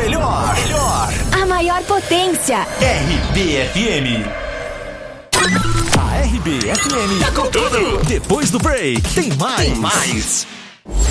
melhor. A maior potência. RBFM. A RBFM tá com tudo. Depois do break, tem mais.